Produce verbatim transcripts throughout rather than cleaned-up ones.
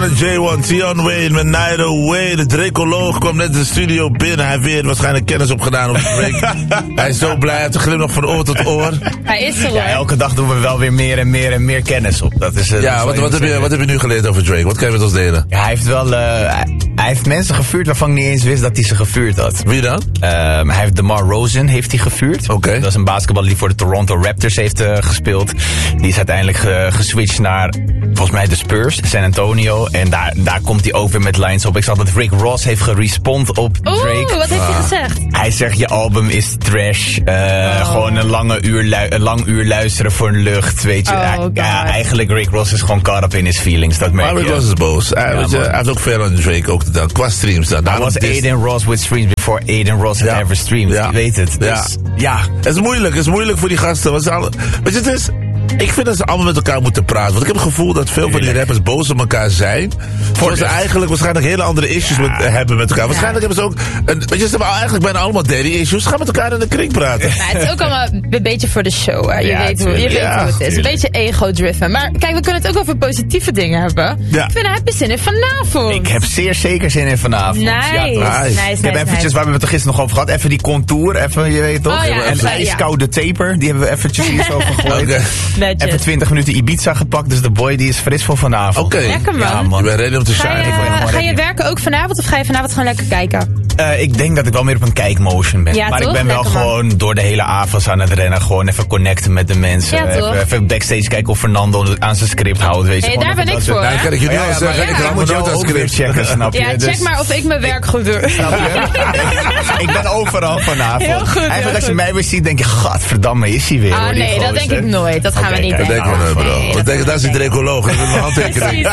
van de J één, Tion Wayne met Night Away. De Dracoloog kwam net de studio binnen. Hij heeft weer waarschijnlijk kennis opgedaan op Drake. Hij is zo blij, hij heeft een glimlach van oor tot oor. Hij is er hoor. Ja, elke dag doen we wel weer meer en meer en meer kennis op. Dat is, uh, Ja, dat wat, is wat, heb je, wat heb je nu geleerd over Drake? Wat kan je met ons delen? Ja, hij heeft wel, uh, hij, hij heeft mensen gevuurd waarvan ik niet eens wist dat hij ze gevuurd had. Wie dan? Um, hij heeft DeMar Rosen heeft hij gevuurd. Oké. Okay. Dat is een basketballer die voor de Toronto Raptors heeft uh, gespeeld. Die is uiteindelijk uh, geswitcht naar, volgens mij, de Spurs, San Antonio. En daar, daar komt hij ook weer met lines op. Ik zag dat Rick Ross heeft gerespond op Drake. Oeh, wat heeft hij gezegd? Hij zegt, je album is trash. Uh, oh. Gewoon een, lange uur lu- een lang uur luisteren voor een lucht, weet je. Oh, ja, ja, eigenlijk Rick Ross is gewoon caught up in his feelings, dat merk je. Maar Rick Ross is boos. Hij, ja, je, hij heeft ook veel aan Drake ook gedaan, qua streams dan. Hij was Aiden Ross with streams before Aiden Ross had ja. ever streamed. Ja. Je weet het. Dus, ja. ja. Het is moeilijk, het is moeilijk voor die gasten. Want ze alle, weet je, het is... Ik vind dat ze allemaal met elkaar moeten praten. Want ik heb het gevoel dat veel van die rappers boos op elkaar zijn. Voor ze eigenlijk waarschijnlijk hele andere issues ja. met, hebben met elkaar. Waarschijnlijk ja. hebben ze ook... Een, weet je, ze hebben eigenlijk bijna allemaal daddy issues. Ga met elkaar in de kring praten. Ja, het is ook allemaal een beetje voor de show. Hè. Je ja, weet, hoe, je weet ja, hoe het is. Een beetje ego-driven. Maar kijk, we kunnen het ook over positieve dingen hebben. Ja. Ik vind, heb je zin in vanavond? Ik heb zeer zeker zin in vanavond. Nice. Ja, nice. nice. Ik heb nice, eventjes, nice. waar we het er gisteren nog over gehad. Even die contour. Even, je weet toch? Oh, ja, en ijskoude ja. taper. Die hebben we eventjes hier zo gegooid. Okay. Even twintig minuten Ibiza gepakt, dus de boy die is fris voor vanavond. Oké. Okay. Lekker man. Ja, man. Je bent ready om te ga shine. Je, ga je werken ook vanavond of ga je vanavond gewoon lekker kijken? Uh, ik denk dat ik wel meer op een kijkmotion ben. Ja, maar toch? ik ben wel lekker, gewoon man. door de hele avond aan het rennen. Gewoon even connecten met de mensen. Ja, even, even backstage kijken of Fernando aan zijn script houdt. Weet je. Hey, daar ben ik voor. Nou, kan ik je nu al zeggen. Ja, ik ja, moet jou ook weer checken, snap je? Ja, check dus, maar of ik mijn werk goed doe. Snap je? ik ben overal vanavond. Heel goed, Eigenlijk heel als je goed. mij weer ziet, denk je, gadverdamme, is hij weer. Ah, hoor, nee, dat denk ik nooit. Dat gaan okay, we niet Dat denk ik nooit, bro. Nee, dat, denk, dat is die Dracoloog. Dat is een handtekening.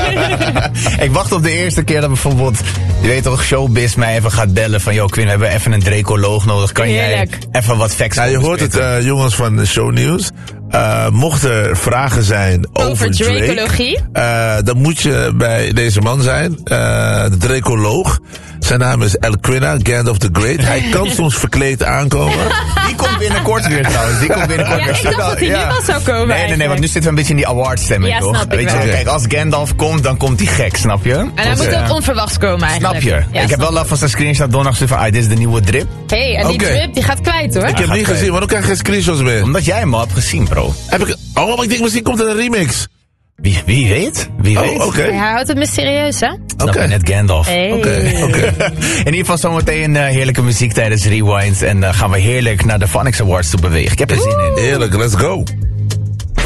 Ik wacht op de eerste keer dat bijvoorbeeld, je weet toch, Showbiz mij even gaat bellen van, yo Quinn, we hebben even een Dracoloog nodig. Kan Heerlijk. jij even wat facts ja, je hoort het, uh, jongens van Show News. Uh, mochten er vragen zijn over, over Dracologie, uh, dan moet je bij deze man zijn, uh, de Dracoloog. Zijn naam is El Quinna, Gandalf the Great. Hij kan soms verkleed aankomen. Die komt binnenkort weer trouwens. Die komt binnenkort ja, weer. Ik dacht dat hij ja. nu al zou komen. Nee, nee, nee, want nu zitten we een beetje in die awardstemming, ja, toch? Snap ik Weet wel. je, kijk, als Gandalf komt, dan komt hij gek, snap je? En hij moet ook onverwachts komen eigenlijk. Snap je? Ja, ik heb wel laf van zijn screenshot donderdag van, ah, dit is de nieuwe drip. Hé, hey, en die okay. drip die gaat kwijt hoor. Ik heb niet gezien, waarom krijg je geen screenshots meer? Omdat jij hem al hebt gezien, bro. Heb ik, oh, maar ik denk misschien komt er een remix. Wie, wie weet? Wie oh, weet? Okay. Hij houdt het mysterieus, hè? Oké. Okay. Net Gandalf. Hey. Oké, okay, oké. Okay. In ieder geval zometeen uh, heerlijke muziek tijdens Rewind. En uh, gaan we heerlijk naar de Phonics Awards toe bewegen. Ik heb er zin in. Heerlijk, let's go.